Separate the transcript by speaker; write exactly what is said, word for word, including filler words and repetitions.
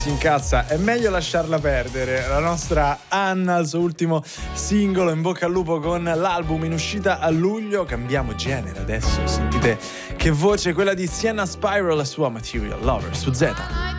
Speaker 1: si incazza, è meglio lasciarla perdere. La nostra Anna, il suo ultimo singolo, in bocca al lupo con l'album in uscita a luglio. Cambiamo genere adesso, sentite che voce, quella di Sienna Spiral, la sua Material Lover su Z.